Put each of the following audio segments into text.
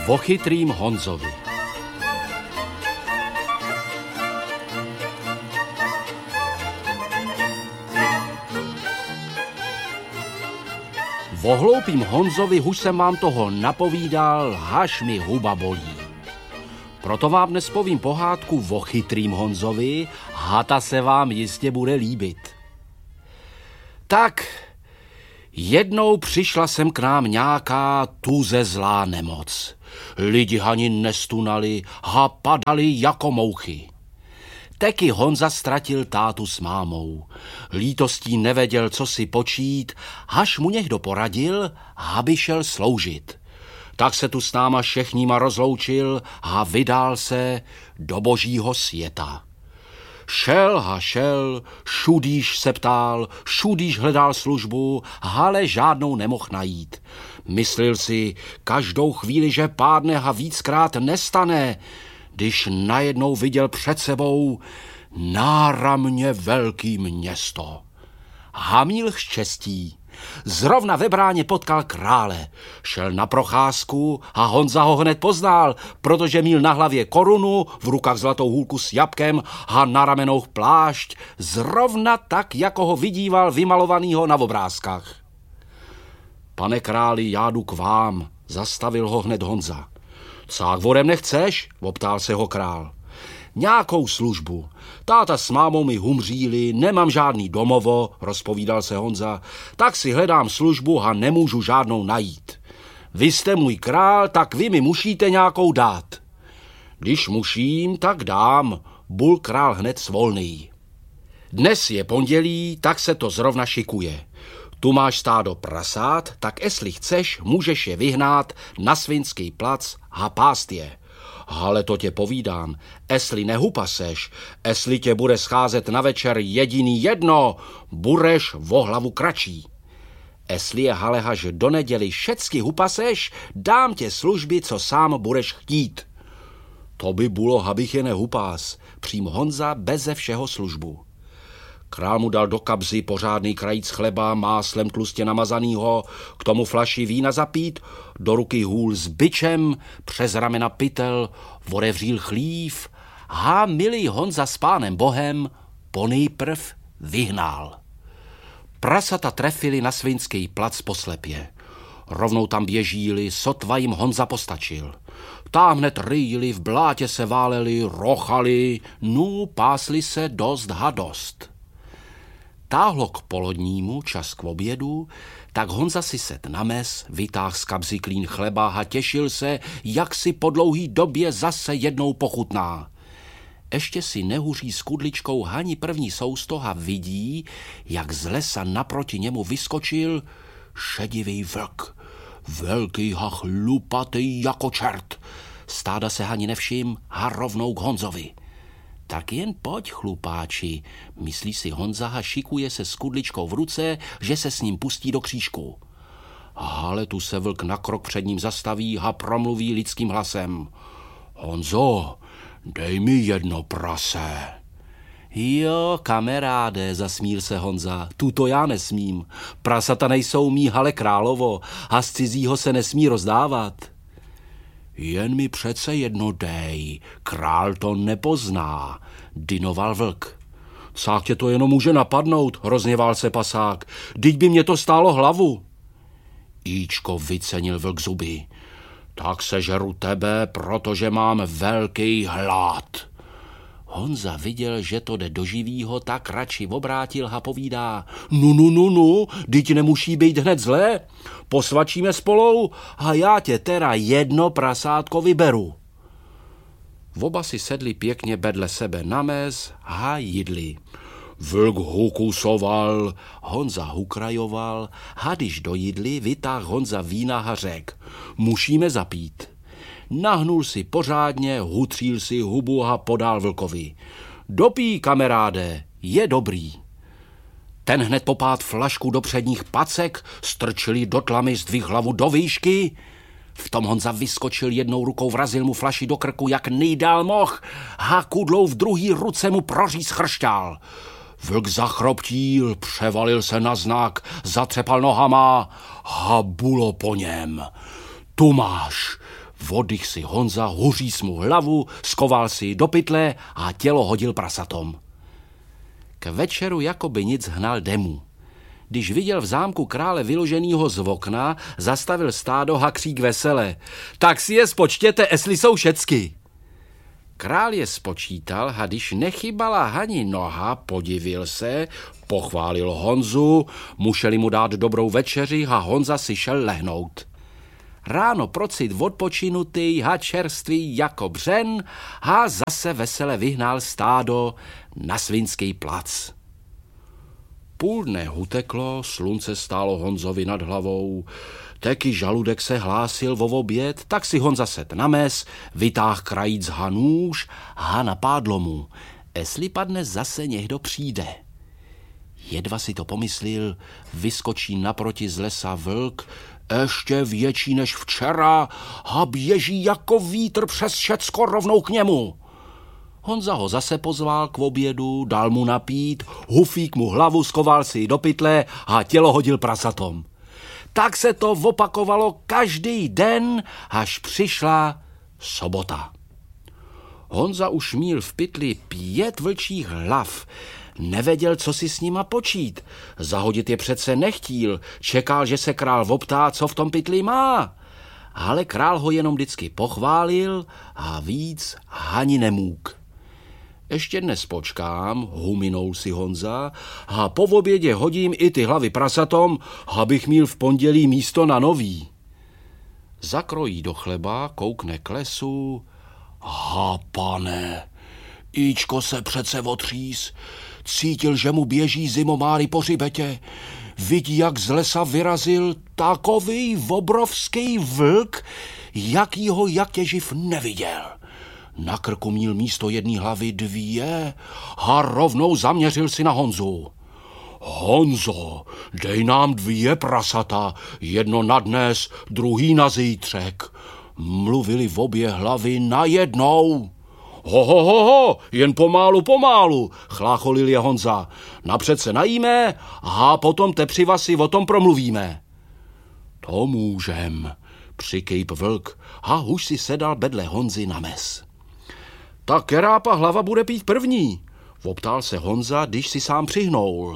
O chytrým Honzovi. O hloupým Honzovi už jsem vám toho napovídal, až mi huba bolí. Proto vám dnes povím pohádku o chytrým Honzovi a ta se vám jistě bude líbit. Tak, jednou přišla sem k nám nějaká tuze zlá nemoc. Lidi ani nestunali a padali jako mouchy. Taky Honza ztratil tátu s mámou. Lítostí nevěděl, co si počít, až mu někdo poradil, aby šel sloužit. Tak se tu s náma všechníma rozloučil a vydal se do božího světa. Šel, šudíš se ptal, šudíš hledal službu, ale žádnou nemohl najít. Myslil si každou chvíli, že pádne a víckrát nestane, když najednou viděl před sebou náramně velký město. A měl štěstí. Zrovna ve bráně potkal krále. Šel na procházku a Honza ho hned poznal, protože měl na hlavě korunu, v rukách zlatou hůlku s jabkem a na ramenou plášť, zrovna tak, jako ho vidíval vymalovanýho na obrázkách. Pane králi, já jdu k vám, zastavil ho hned Honza. Cák vodem nechceš? Optal se ho král. Nějakou službu. Táta s mámou mi humříli, nemám žádný domovo, rozpovídal se Honza, tak si hledám službu a nemůžu žádnou najít. Vy jste můj král, tak vy mi musíte nějakou dát. Když musím, tak dám, bul král hned svolný. Dnes je pondělí, tak se to zrovna šikuje. Tu máš stádo prasát, tak jestli chceš, můžeš je vyhnát na Svinský plac a pást je. Ale to tě povídám, jestli nehupaseš, jestli tě bude scházet na večer jediný jedno, budeš o hlavu kratší. Jestli je haleha, že do neděli všecky hupaseš, dám tě služby, co sám budeš chtít. To by bylo, abych je nehupás, přím Honza beze všeho službu. Král mu dal do kabzy pořádný krajíc chleba, máslem tlustě namazanýho, k tomu flaši vína zapít, do ruky hůl s bičem, přes ramena pytel, odevřel chlív a milý Honza s pánem Bohem ponejprv vyhnal. Prasata trefili na Svinský plac poslepě. Rovnou tam běžíli, sotva jim Honza postačil. Tam hned rýjili, v blátě se váleli, rochali, pásli se dost a dost. Táhlo k polodnímu, čas k obědu, tak Honza si set na mes, vytáhl z kabzy klín chleba a těšil se, jak si po dlouhý době zase jednou pochutná. Ještě si nehuří s kudličkou ani první sousto a vidí, jak z lesa naproti němu vyskočil šedivý vlk. Velký a chlupatý jako čert. Stáda se ani nevšim a rovnou k Honzovi. Tak jen pojď, chlupáči, myslí si Honza a šikuje se s kudličkou v ruce, že se s ním pustí do křížku. Ale tu se vlk na krok před ním zastaví a promluví lidským hlasem. Honzo, dej mi jedno prase. Jo, kamaráde, zasmíl se Honza, tuto já nesmím. Prasata nejsou mý, ale královo, a z cizího se nesmí rozdávat. Jen mi přece jedno dej, král to nepozná, dynoval vlk. Cák tě to jenom může napadnout, rozněval se pasák, vždyť by mě to stálo hlavu. Jíčko, vycenil vlk zuby. Tak sežeru tebe, protože mám velký hlad. Honza viděl, že to jde do živýho, tak radši obrátil a povídá. Vždyť nemusí být hned zlé. Posvačíme spolou a já tě teda jedno prasátko vyberu. Oba si sedli pěkně vedle sebe na mez a jedli. Vlk hukusoval, Honza hukrajoval a když dojedli, vytáhl Honza vína a řek. Musíme zapít. Nahnul si pořádně, hutřil si hubu a podal vlkovi. Dopij, kamaráde, je dobrý. Ten hned popád flašku do předních pacek, strčili do tlamy, zdvih hlavu do výšky. V tom Honza vyskočil, jednou rukou vrazil mu flaši do krku, jak nejdál mohl, a kudlou v druhý ruce mu proříz chršťál. Vlk zachroptil, převalil se na znak, zatřepal nohama a bulo po něm. Tu máš, Vodych si Honza, huříc mu hlavu, skoval si do pytle a tělo hodil prasatom. K večeru jakoby nic hnal Demu. Když viděl v zámku krále vyloženýho z okna, zastavil stádo a křík vesele. Tak si je spočtěte, jestli jsou všecky. Král je spočítal a když nechybala ani noha, podivil se, pochválil Honzu, museli mu dát dobrou večeři a Honza si šel lehnout. Ráno procit odpočinutý a čerstvý jako břen a zase vesele vyhnal stádo na Svinský plac. Půl dne uteklo, slunce stálo Honzovi nad hlavou, taky žaludek se hlásil o oběd, tak si Honza set na mes, vytáh krajíc hanůž a napádlo mu, jestli padne zase někdo přijde. Jedva si to pomyslil, vyskočí naproti z lesa vlk, ještě větší než včera a běží jako vítr přes všecko rovnou k němu. Honza ho zase pozval k obědu, dal mu napít, hufík mu hlavu, skoval si do pytle a tělo hodil prasatom. Tak se to opakovalo každý den, až přišla sobota. Honza už měl v pytli 5 vlčích hlav. Nevěděl, co si s nima počít. Zahodit je přece nechtíl, čekal, že se král optá, co v tom pytli má. Ale král ho jenom vždycky pochválil a víc ani nemůk. Ještě dnes počkám, huminul si Honza, a po obědě hodím i ty hlavy prasatom, abych měl v pondělí místo na nový. Zakrojí do chleba, koukne k lesu. Ha, pane, Ičko se přece otřís, cítil, že mu běží zimomáry po hřbetě. Vidí, jak z lesa vyrazil takový obrovský vlk, jakýho jak těživ neviděl. Na krku měl místo jedné hlavy 2 a rovnou zaměřil si na Honzu. Honzo, dej nám 2 prasata, jedno na dnes, druhý na zítřek. Mluvili v obě hlavy najednou. Ho, jen pomálu, chlácholil je Honza. Napřed se najíme a potom tepřiva si o tom promluvíme. To můžem, přikejp vlk a už si sedal bedle Honzy na mes. Tak kerápa hlava bude pít první, optal se Honza, když si sám přihnul.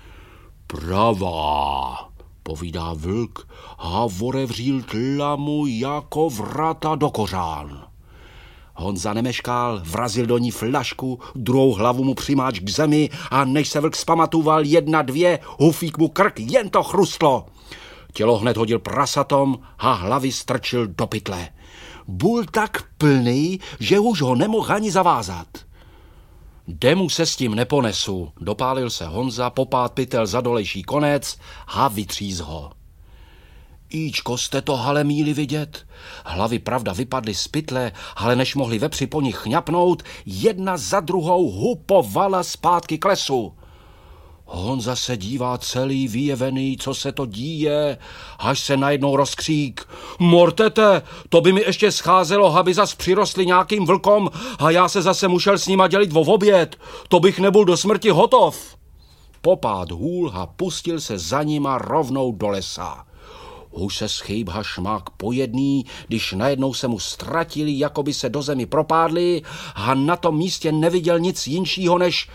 Pravá, povídá vlk a vorevřil tlamu jako vrata do kořán. Honza nemeškal, vrazil do ní flašku, druhou hlavu mu přimáč k zemi a než se vlk zpamatoval 1, 2, hufík mu krk, jen to chrustlo. Tělo hned hodil prasatom a hlavy strčil do pytle. Byl tak plný, že už ho nemohl ani zavázat. Demu se s tím neponesu, dopálil se Honza, popát pytel za dolejší konec a vytříz ho. Ičko, jste to hale míli vidět? Hlavy pravda vypadly z pytle, ale než mohli vepři po nich chňapnout, jedna za druhou hupovala zpátky k lesu. Honza se dívá celý vyjevený, co se to díje, až se najednou rozkřík. Mortete, to by mi ještě scházelo, aby zas přirostli nějakým vlkom a já se zase musel s nima dělit o oběd. To bych nebyl do smrti hotov. Popád hůl a pustil se za nima rovnou do lesa. Už se schýb a šmák po jedný, když najednou se mu ztratili, jako by se do zemi propádli a na tom místě neviděl nic jinšího než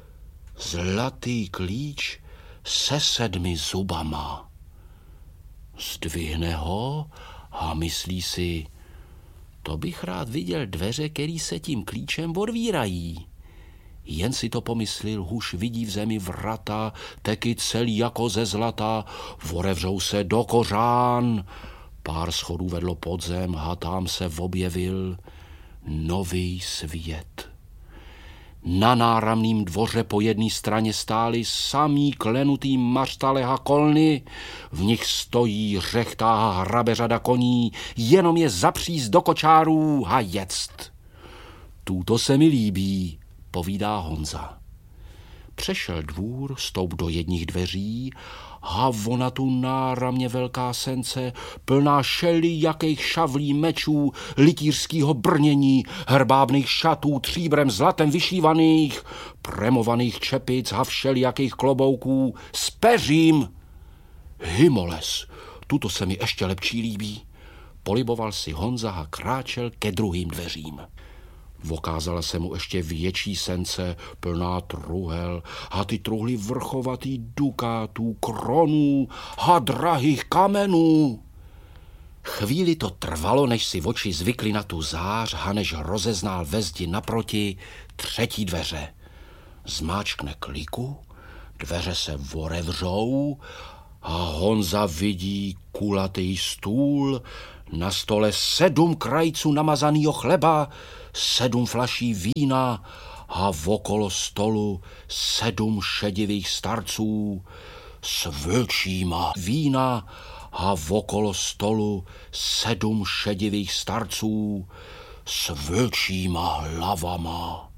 zlatý klíč se 7 zubama. Zdvihne ho a myslí si, to bych rád viděl dveře, který se tím klíčem odvírají. Jen si to pomyslil, už vidí v zemi vrata, teky celý jako ze zlata, vorevřou se do kořán. Pár schodů vedlo pod zem a tam se objevil nový svět. Na náramným dvoře po jedné straně stály samý klenutý mařtale a kolny, v nich stojí řechtá a hrabe řada koní, jenom je zapříst do kočárů a ject. Tuto se mi líbí, povídá Honza. Přešel dvůr, stoup do jedních dveří a ona tu náramně velká sence, plná jakých šavlí mečů, litířskýho brnění, herbábných šatů, tříbrem zlatem vyšívaných, premovaných čepic a všelijakých klobouků s peřím. Himoles, tuto se mi ještě lepší líbí. Poliboval si Honza a kráčel ke druhým dveřím. Vokázala se mu ještě větší sence, plná truhel, a ty truhly vrchovatý dukátů, kronů a drahých kamenů. Chvíli to trvalo, než si oči zvykli na tu zář a než rozeznal ve zdi naproti třetí dveře. Zmáčkne kliku, dveře se vorevřou a Honza vidí kulatý stůl, na stole 7 krajců namazanýho chleba, 7 flaší vína a okolo stolu 7 šedivých starců s vlčíma vína a okolo stolu 7 šedivých starců s vlčíma hlavama.